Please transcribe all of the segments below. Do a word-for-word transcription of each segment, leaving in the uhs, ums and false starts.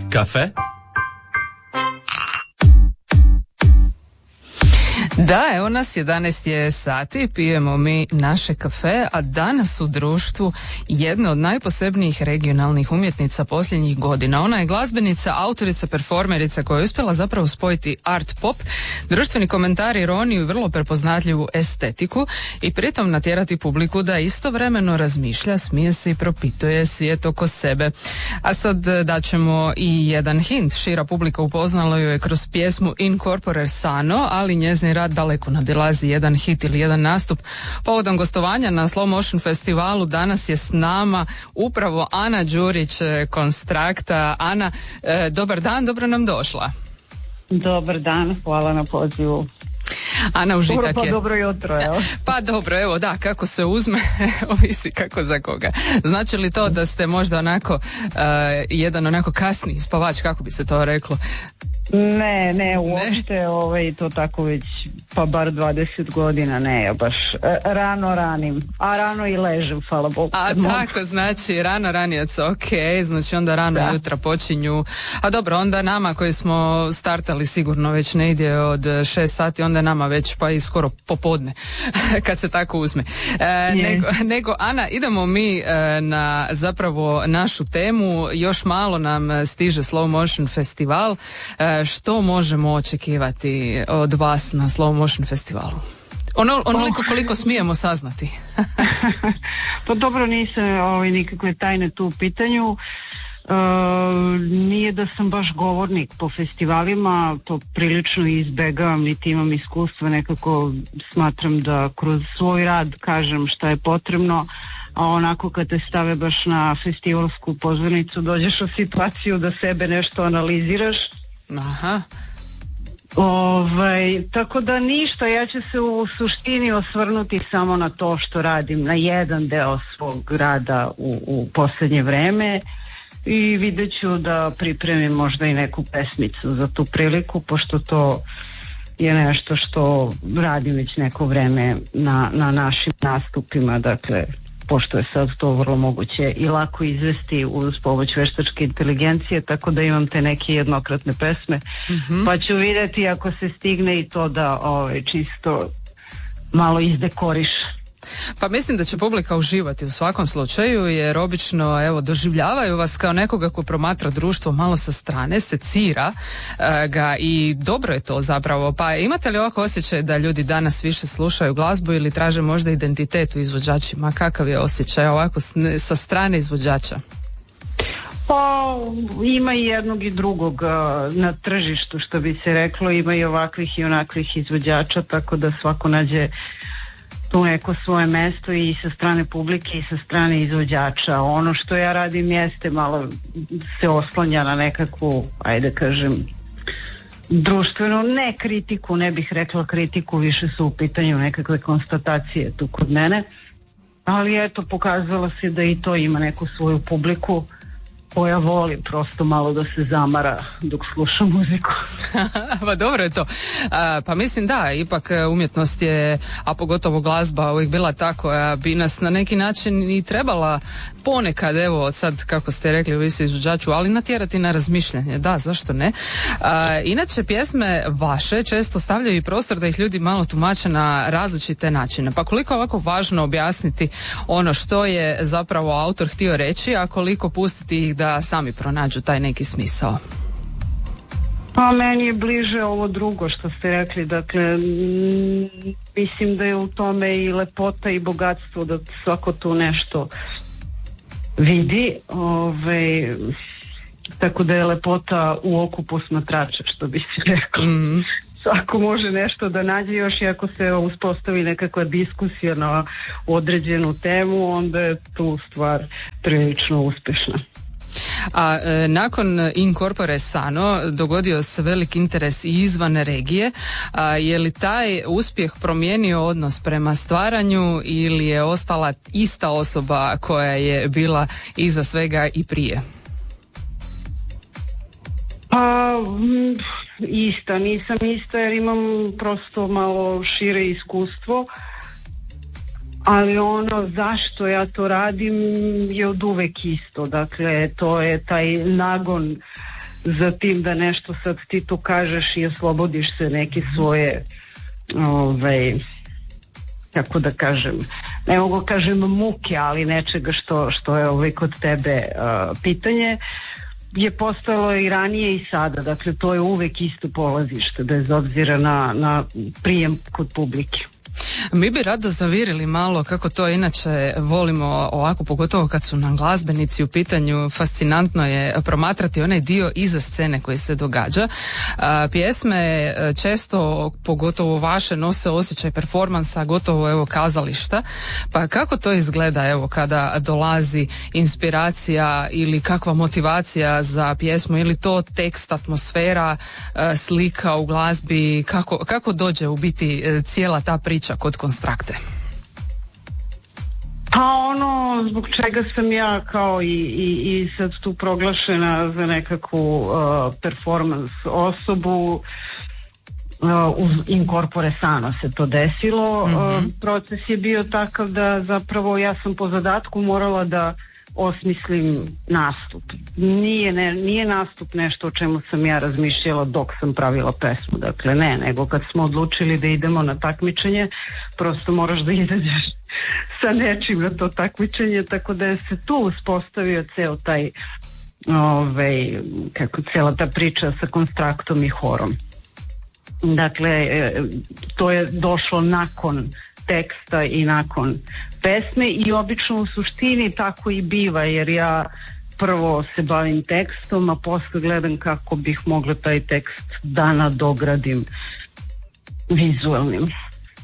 Kafe? Da, evo nas, jedanaest je sati, pijemo mi naše kafe, a danas u društvu jedne od najposebnijih regionalnih umjetnica posljednjih godina. Ona je glazbenica, autorica, performerica koja je uspjela zapravo spojiti art pop, društveni komentar, ironiju i vrlo prepoznatljivu estetiku i pritom natjerati publiku da istovremeno razmišlja, smije se i propituje svijet oko sebe. A sad daćemo i jedan hint. Šira publika upoznala ju je kroz pjesmu In Corpore Sano, ali njezin rad daleko nadilazi jedan hit ili jedan nastup. Povodom gostovanja na Slow Motion festivalu danas je s nama upravo Ana Đurić, Konstrakta. Ana, e, dobar dan, dobro nam došla. Dobar dan, hvala na pozivu. Ana, užitak dobro, pa je. dobro jutro, evo. Pa dobro, evo da, kako se uzme, ovisi kako za koga. Znači li to da ste možda onako, uh, jedan onako kasni spavač, kako bi se to reklo? Ne, ne, uopšte, ne? Ovaj, to tako već, pa bar dvadeset godina, ne, ja baš rano ranim, a rano i ležem, hvala Bogu. A tako, mogu. Znači, rano ranijac, ok, znači onda rano da. Jutra počinju, a dobro, onda nama koji smo startali sigurno već negdje od šest sati, onda nama već pa i skoro popodne, kad se tako uzme. E, nego, nego, Ana, idemo mi e, na zapravo našu temu, još malo nam stiže Slow Motion festival. E, što možemo očekivati od vas na Slow Motion festivalu? Ono, onoliko koliko smijemo saznati. Pa dobro, nisam ovaj, nikakve tajne tu u pitanju. E, nije da sam baš govornik po festivalima, to prilično izbegavam, niti imam iskustva, nekako smatram da kroz svoj rad kažem šta je potrebno, a onako kad te stave baš na festivalsku pozornicu dođeš u situaciju da sebe nešto analiziraš. Aha. Ovaj, tako da ništa, ja ću se u suštini osvrnuti samo na to što radim, na jedan deo svog rada u, u posljednje vreme i vidjet ću da pripremim možda i neku pesmicu za tu priliku, pošto to je nešto što radim već neko vreme na, na našim nastupima, dakle pošto je sad to vrlo moguće i lako izvesti uz pomoć veštačke inteligencije, tako da imam te neke jednokratne pesme, mm-hmm. pa ću vidjeti ako se stigne i to da ovaj, čisto malo izdekoriš. Pa mislim da će publika uživati u svakom slučaju, jer obično evo doživljavaju vas kao nekoga ko promatra društvo malo sa strane, secira uh, ga i dobro je to zapravo. Pa imate li ovako osjećaj da ljudi danas više slušaju glazbu ili traže možda identitet u izvođačima? Kakav je osjećaj ovako sa strane izvođača? Pa ima i jednog i drugog uh, na tržištu, što bi se reklo, ima i ovakvih i onakvih izvođača, tako da svako nađe tu neko svoje mesto i sa strane publike i sa strane izvođača. Ono što ja radim jeste malo se oslanja na nekakvu, ajde kažem, društvenu, ne kritiku, ne bih rekla kritiku, više su u pitanju nekakve konstatacije tu kod mene, ali eto, pokazalo se da i to ima neku svoju publiku koja voli prosto malo da se zamara dok sluša muziku. Pa dobro je to. A, pa mislim da, ipak umjetnost je, a pogotovo glazba, uvijek bila ta koja bi nas na neki način i trebala ponekad, evo sad kako ste rekli, ovisi o izvođaču, ali natjerati na razmišljanje, da, zašto ne. A, inače, pjesme vaše često stavljaju i prostor da ih ljudi malo tumače na različite načine. Pa koliko je ovako važno objasniti ono što je zapravo autor htio reći, a koliko pustiti ih da sami pronađu taj neki smisao? Pa meni je bliže ovo drugo što ste rekli, dakle m, mislim da je u tome i lepota i bogatstvo, da svako tu nešto vidi, ove, tako da je lepota u oku posmatrača, što bi se reklo. Mm. Svako može nešto da nađe, još i ako se uspostavi nekakva diskusija na određenu temu, onda je tu stvar prilično uspješna. A e, nakon In Corpore Sano dogodio se velik interes i izvan regije. A, je li taj uspjeh promijenio odnos prema stvaranju ili je ostala ista osoba koja je bila iza svega i prije? Pa ista, nisam ista jer imam prosto malo šire iskustvo, ali ono zašto ja to radim je od uvek isto, dakle to je taj nagon za tim da nešto sad ti tu kažeš i oslobodiš se neke svoje ovaj, kako da kažem, ne mogu kažem muke, ali nečega što, što je ovaj kod tebe uh, pitanje, je postalo i ranije i sada. Dakle, to je uvek isto polazište, bez obzira na, na prijem kod publike. Mi bi rado zavirili malo kako to inače volimo ovako, pogotovo kad su nam glazbenici u pitanju. Fascinantno je promatrati onaj dio iza scene koji se događa. A, pjesme često, pogotovo vaše, nose osjećaj performansa, gotovo evo kazališta. Pa kako to izgleda evo kada dolazi inspiracija ili kakva motivacija za pjesmu, ili to tekst, atmosfera, slika u glazbi, kako, kako dođe u biti cijela ta priča kod Konstrakte? Pa ono zbog čega sam ja kao i, i, i sad tu proglašena za nekakvu uh, performance osobu, uh, uz incorpore sano se to desilo. Mm-hmm. Uh, proces je bio takav da zapravo ja sam po zadatku morala da osmislim nastup. Nije, ne, nije nastup nešto o čemu sam ja razmišljala dok sam pravila pesmu. Dakle, ne, nego kad smo odlučili da idemo na takmičenje, prosto moraš da izađeš sa nečim na to takmičenje, tako da je se tu uspostavio ceo taj ovaj, kako cela ta priča sa Konstraktom i horom. Dakle, to je došlo nakon teksta i nakon pesme i obično u suštini tako i biva, jer ja prvo se bavim tekstom, a posle gledam kako bih mogla taj tekst da nadogradim vizualnim.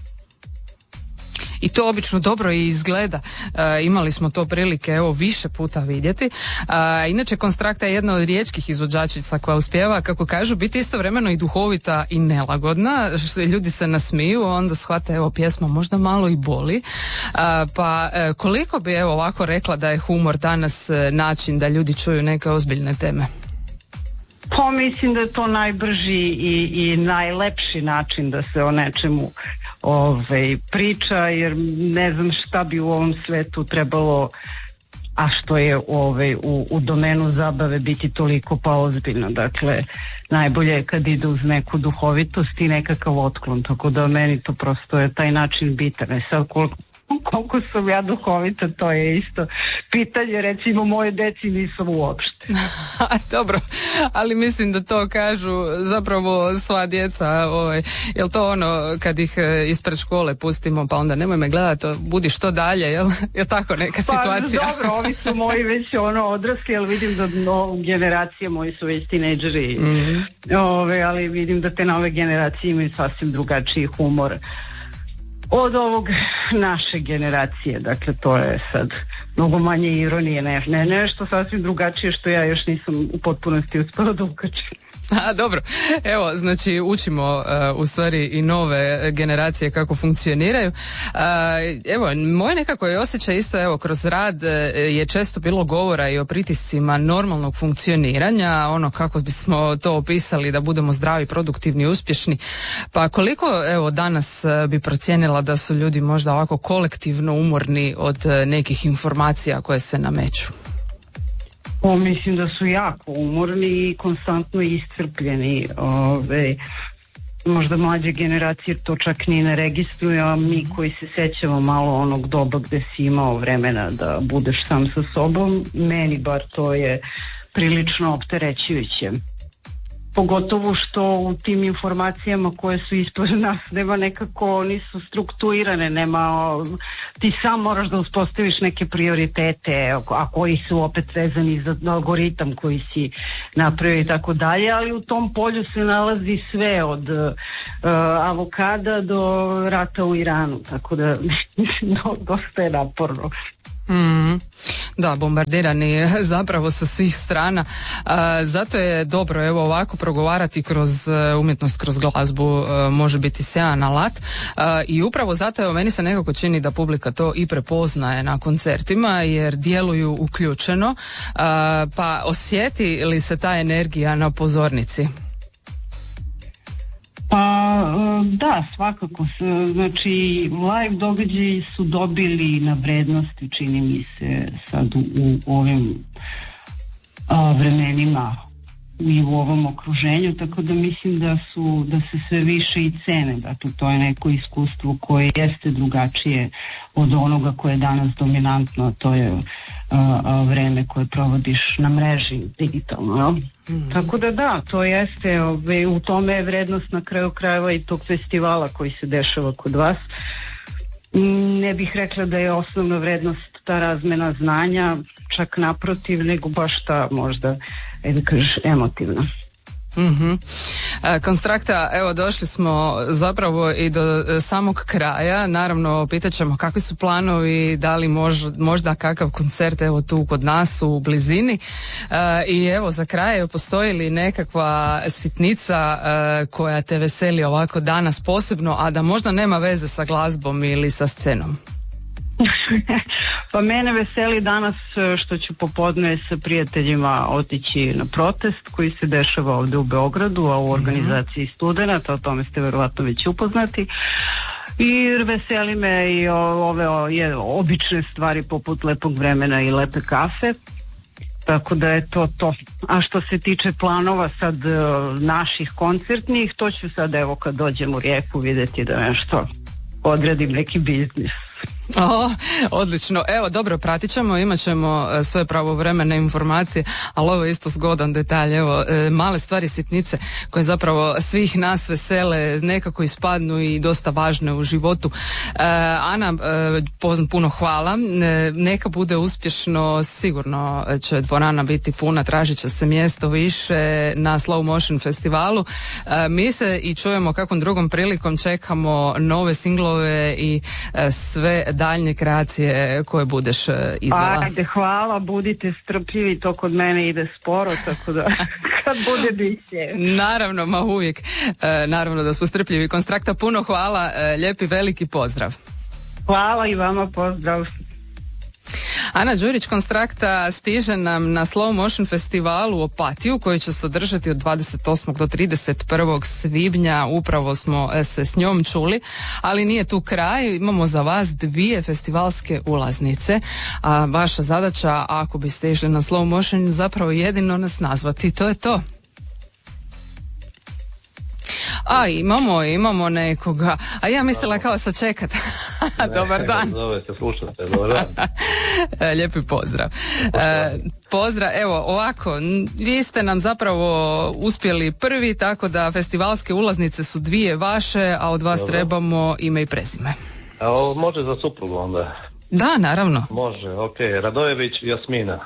I to obično dobro i izgleda. E, imali smo to prilike evo više puta vidjeti. E, inače Konstrakta je jedna od rijetkih izvođačica koja uspijeva, kako kažu, biti istovremeno i duhovita i nelagodna. Što ljudi se nasmiju, onda shvate evo pjesma možda malo i boli. E, pa e, koliko bi evo ovako rekla da je humor danas način da ljudi čuju neke ozbiljne teme? Pa mislim da je to najbrži i, i najlepši način da se o nečemu Ove, priča, jer ne znam šta bi u ovom svetu trebalo, a što je ove, u, u domenu zabave biti toliko pa ozbiljno. Dakle, najbolje je kad ide uz neku duhovitost i nekakav otklon, tako da meni to prosto je taj način bitan. E sad koliko, koliko sam ja duhovita, to je isto pitanje, recimo moje deci nisam uopšte. Dobro, ali mislim da to kažu zapravo sva djeca, ovaj, jel to ono kad ih ispred škole pustimo pa onda nemoj me gledati, budi što dalje, jel, jel tako neka pa, situacija? Dobro, ovi su moji već ono odrasli, ali vidim da no, generacije moji su već tinejdžeri, mm-hmm. ove, ali vidim da te nove generacije imaju sasvim drugačiji humor od ovog naše generacije. Dakle, to je sad mnogo manje ironije, ne, ne, nešto sasvim drugačije što ja još nisam u potpunosti uspela da ukačim. A, dobro, evo, znači učimo uh, u stvari i nove generacije kako funkcioniraju. Uh, evo, moj nekako je osjećaj isto, evo, kroz rad uh, je često bilo govora i o pritiscima normalnog funkcioniranja, ono kako bismo to opisali da budemo zdravi, produktivni i uspješni. Pa koliko, evo, danas uh, bi procijenila da su ljudi možda ovako kolektivno umorni od uh, nekih informacija koje se nameću? O, mislim da su jako umorni i konstantno iscrpljeni. Ove, možda mlađe generacije to čak ni ne registruju, a mi koji se sećamo malo onog doba gde si imao vremena da budeš sam sa sobom, meni bar to je prilično opterećujuće. Pogotovo što u tim informacijama koje su ispred nas nema nekako, nisu strukturirane, nema, ti sam moraš da uspostaviš neke prioritete, a koji su opet vezani za algoritam koji si napravio i tako dalje, ali u tom polju se nalazi sve od uh, avokada do rata u Iranu, tako da dosta je naporno. Mm, da, bombardirani zapravo sa svih strana. A, zato je dobro evo ovako progovarati kroz umjetnost, kroz glazbu, a, može biti sjajan alat. A, i upravo zato evo meni se nekako čini da publika to i prepoznaje na koncertima jer djeluju uključeno. A, pa osjeti li se ta energija na pozornici? Pa da, svakako. Znači live događaji su dobili na vrednosti, čini mi se sad u, u ovim a, vremenima i u ovom okruženju, tako da mislim da su, da se sve više i cene. Dakle, to je neko iskustvo koje jeste drugačije od onoga koje je danas dominantno, a to je a, a, vreme koje provodiš na mreži digitalno, jel? Mm. Tako da da, to jeste, ove, u tome je vrednost na kraju krajeva i tog festivala koji se dešava kod vas. Ne bih rekla da je osnovna vrednost ta razmena znanja, čak naprotiv, nego baš ta možda, da kažeš, emotivna. Mm-hmm. Konstrakta, evo došli smo zapravo i do samog kraja. Naravno, pitat ćemo kakvi su planovi, da li možda, možda kakav koncert evo tu kod nas u blizini. E, I evo za kraj, postoji li nekakva sitnica e, koja te veseli ovako danas posebno, a da možda nema veze sa glazbom ili sa scenom? Pa mene veseli danas što ću popodne sa prijateljima otići na protest koji se dešava ovdje u Beogradu, a u organizaciji studenata, o tome ste verovatno već upoznati. I veseli me i ove o, je, obične stvari poput lepog vremena i lepe kafe. Tako da je to to. A što se tiče planova sad naših koncertnih, to ću sad evo kad dođem u Rijeku vidjeti da nešto odradim, neki biznis. O, odlično. Evo, dobro, pratit ćemo, imat ćemo sve pravovremene informacije, ali ovo je isto zgodan detalj. Evo, male stvari, sitnice koje zapravo svih nas vesele, nekako ispadnu i dosta važne u životu. E, Ana, e, puno hvala. E, neka bude uspješno, sigurno će dvorana biti puna, tražit će se mjesto više na Slow Motion festivalu. E, mi se i čujemo kakvom drugom prilikom, čekamo nove singlove i e, sve daljnje kreacije koje budeš izvela. Ajde, hvala, budite strpljivi, to kod mene ide sporo, tako da kad bude biće. Naravno, ma uvijek. E, naravno da smo strpljivi. Konstrakta, puno hvala, e, lijepi veliki pozdrav. Hvala i vama, pozdrav. Ana Đurić, Konstrakta, stiže nam na Slow Motion festivalu u Opatiju koji će se održati od dvadeset osmog do trideset prvog svibnja. Upravo smo se s njom čuli, ali nije tu kraj. Imamo za vas dvije festivalske ulaznice, a vaša zadaća, ako biste išli na Slow Motion, zapravo jedino nas nazvati. To je to. A, imamo, imamo nekoga. A ja mislila kao sad čekat. Dobar dan. Zovete, slušate, dobar dan. Lijepi pozdrav. E, pozdrav, evo, ovako, vi ste nam zapravo uspjeli prvi, tako da festivalske ulaznice su dvije vaše, a od vas Dobro. trebamo ime i prezime. A ovo može za suprugu onda? Da, naravno. Može, ok. Radojević Jasmina.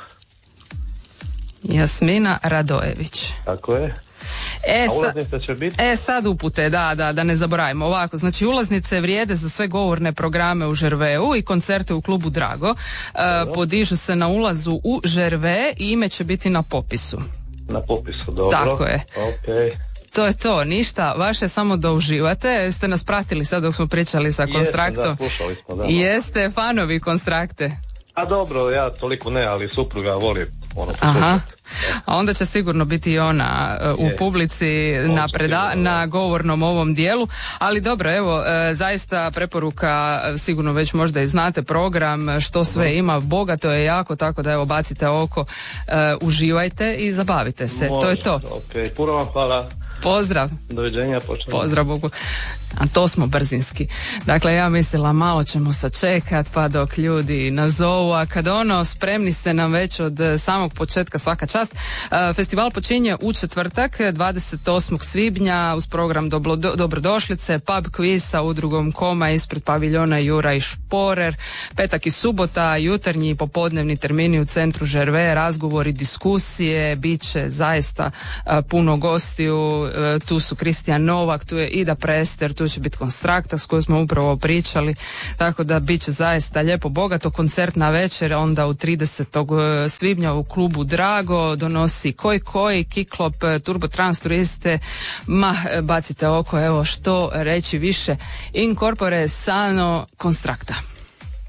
Jasmina Radojević. Tako je. E, A ulaznice će biti? E sad upute, da, da, da ne zaboravimo. Ovako, znači ulaznice vrijede za sve govorne programe u Žerveu i koncerte u klubu Drago. E, podižu se na ulazu u Žerve i ime će biti na popisu. Na popisu, dobro. Tako je. Ok. To je to, ništa, vaše samo da uživate. Jeste nas pratili sad dok smo pričali sa Konstraktom? Jeste, da, slušali smo, da. Jeste fanovi Konstrakte? A dobro, ja toliko ne, ali supruga voli ono. Aha. A onda će sigurno biti i ona uh, u je. publici na, preda- na govornom ovom dijelu, ali dobro, evo, uh, zaista preporuka, uh, sigurno već možda i znate program, što sve uh-huh. ima, bogato je jako, tako da evo bacite oko, uh, uživajte i zabavite se. Može. To je to. Ok, puno vam hvala. Pozdrav. Doviđenja, počnemo. Pozdrav Bogu. A to smo brzinski. Dakle, ja mislila malo ćemo sačekat pa dok ljudi nazovu, a kad ono spremni ste nam već od samog početka, svaka čast. Festival počinje u četvrtak dvadeset osmog svibnja uz program Doblo, do, Dobrodošlice, pub quiz sa udrugom Koma ispred paviljona Jura i Šporer. Petak i subota, jutarnji i popodnevni termini u centru Žerve, razgovori, diskusije, bit će zaista a, puno gostiju. A, tu su Kristijan Novak, tu je Ida Prester, tu će biti Konstrakta s kojom smo upravo pričali, tako da bit će zaista lijepo bogato. Koncertna večer onda u tridesetog svibnja u klubu Drago, donosi Koji Koji, Kiklop, Turbo Trans turiste, ma bacite oko, evo što reći više, in corpore sano Konstrakta.